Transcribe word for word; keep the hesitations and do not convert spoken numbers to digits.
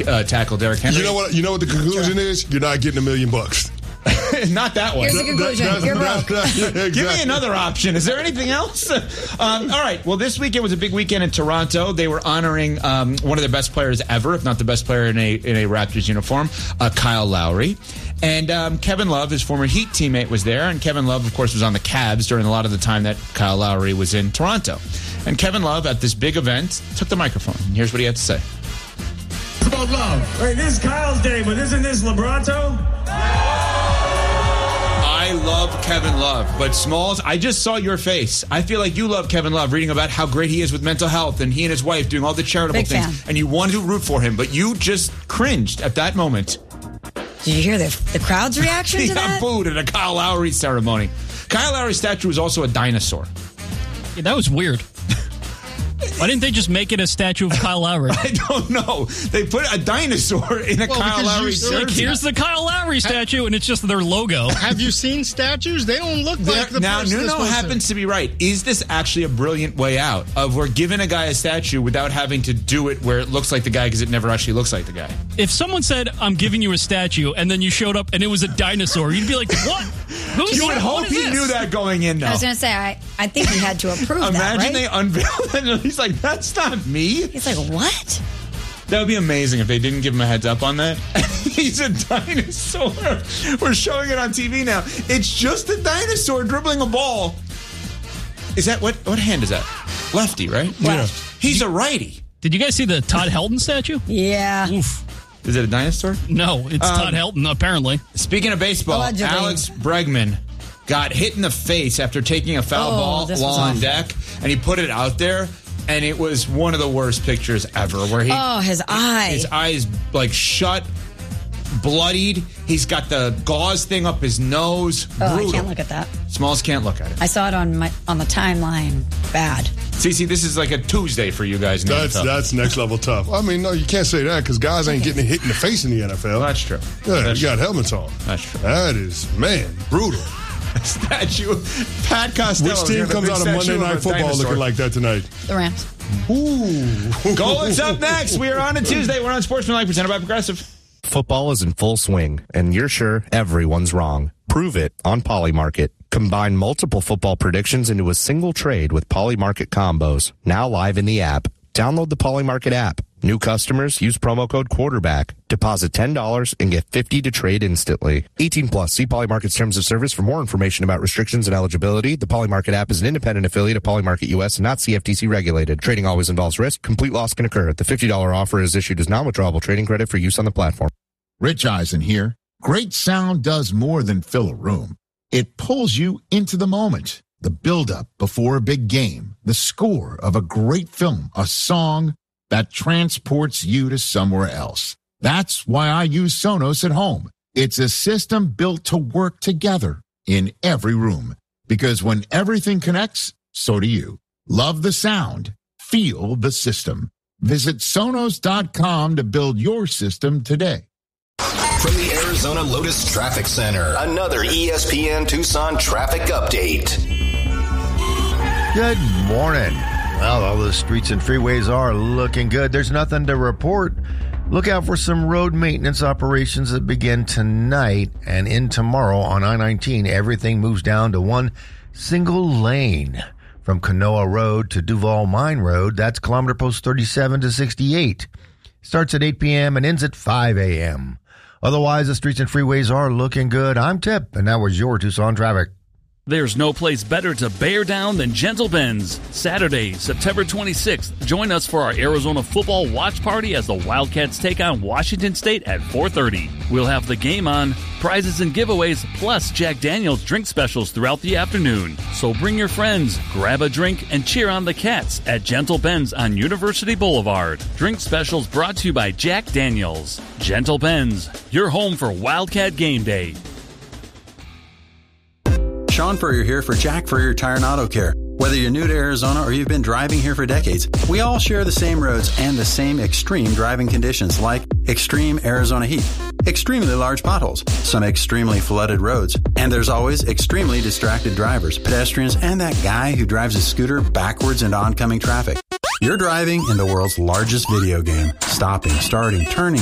uh, tackle Derrick Henry. You know what? You know what the conclusion Sure. is? You're not getting a million bucks. Not that one. Here's the conclusion. That- that- You're that- broke. that- yeah, exactly. Give me another option. Is there anything else? Um, all right. Well, this weekend was a big weekend in Toronto. They were honoring um, one of their best players ever, if not the best player in a in a Raptors uniform, uh, Kyle Lowry. And um, Kevin Love, his former Heat teammate, was there. And Kevin Love, of course, was on the Cavs during a lot of the time that Kyle Lowry was in Toronto. And Kevin Love, at this big event, took the microphone. And here's what he had to say. It's about love. Wait, this is Kyle's day, but isn't this Lebronto? I love Kevin Love, but Smalls, I just saw your face. I feel like you love Kevin Love, reading about how great he is with mental health and he and his wife doing all the charitable Big things. fan. And you wanted to root for him, but you just cringed at that moment. Did you hear the, the crowd's reaction He to got that? booed at a Kyle Lowry ceremony. Kyle Lowry's statue was also a dinosaur. Yeah, that was weird. Why didn't they just make it a statue of Kyle Lowry? I don't know. They put a dinosaur in a Well, Kyle because Lowry you- jersey. Like, here's the Kyle Lowry statue, and it's just their logo. Have you seen statues? They don't look There- like the now, person Nuno that's supposed happens to be right. Is this actually a brilliant way out of we're giving a guy a statue without having to do it where it looks like the guy because it never actually looks like the guy? If someone said, I'm giving you a statue, and then you showed up and it was a dinosaur, you'd be like, what? Who's You would what hope is he this? knew that going in, though. I was going to say, I, I think he had to approve that, Imagine right? they unveil it and he's like, that's not me. He's like, what? That would be amazing if they didn't give him a heads up on that. He's a dinosaur. We're showing it on T V now. It's just a dinosaur dribbling a ball. Is that what? What hand is that? Lefty, right? Yeah. He's a righty. Did you guys see the Todd Helton statue? Yeah. Oof. Is it a dinosaur? No, it's Um, Todd Helton, apparently. Speaking of baseball, Allegedly. Alex Bregman got hit in the face after taking a foul Oh, ball this while was on awful. deck, and he put it out there, and it was one of the worst pictures ever. Where he, Oh, his eye. his eyes like shut, bloodied. He's got the gauze thing up his nose. Oh, I Brutal. can't look at that. Smalls can't look at it. I saw it on my on the timeline. Bad. Cece, this is like a Tuesday for you guys. now. That's that's next level tough. I mean, no, you can't say that because guys ain't getting hit in the face in the N F L. Well, that's true. Yeah, That's you got helmets on. That's true. That is, man, brutal. Statue. Pat Costello. Which team comes out of Monday Night Football looking like that tonight? The Rams. Ooh. Goal's up next. We are on a Tuesday. We're on Sportsmanlike, presented by Progressive. Football is in full swing, and you're sure everyone's wrong. Prove it on Polymarket. Combine multiple football predictions into a single trade with Polymarket combos. Now live in the app. Download the Polymarket app. New customers use promo code quarterback. Deposit ten dollars and get fifty dollars to trade instantly. eighteen plus. See Polymarket's terms of service for more information about restrictions and eligibility. The Polymarket app is an independent affiliate of Polymarket U S and not C F T C regulated. Trading always involves risk. Complete loss can occur. The fifty dollars offer is issued as non-withdrawable trading credit for use on the platform. Rich Eisen here. Great sound does more than fill a room. It pulls you into the moment. The build-up before a big game, the score of a great film, a song that transports you to somewhere else. That's why I use Sonos at home. It's a system built to work together in every room. Because when everything connects, so do you. Love the sound. Feel the system. Visit Sonos dot com to build your system today. From the Arizona Lotus Traffic Center, another E S P N Tucson traffic update. Good morning. Well, all the streets and freeways are looking good. There's nothing to report. Look out for some road maintenance operations that begin tonight and in tomorrow on I nineteen. Everything moves down to one single lane. From Canoa Road to Duval Mine Road, that's kilometer post thirty-seven to sixty-eight. Starts at eight p.m. and ends at five a.m. Otherwise, the streets and freeways are looking good. I'm Tip, and that was your Tucson traffic. There's no place better to bear down than Gentle Ben's. Saturday, September twenty-sixth, join us for our Arizona football watch party as the Wildcats take on Washington State at four thirty. We'll have the game on, prizes and giveaways, plus Jack Daniel's drink specials throughout the afternoon. So bring your friends, grab a drink, and cheer on the Cats at Gentle Ben's on University Boulevard. Drink specials brought to you by Jack Daniel's. Gentle Ben's, your home for Wildcat Game Day. Sean Furrier here for Jack Furrier Tire and Auto Care. Whether you're new to Arizona or you've been driving here for decades, we all share the same roads and the same extreme driving conditions like extreme Arizona heat, extremely large potholes, some extremely flooded roads, and there's always extremely distracted drivers, pedestrians, and that guy who drives a scooter backwards into oncoming traffic. You're driving in the world's largest video game, stopping, starting, turning,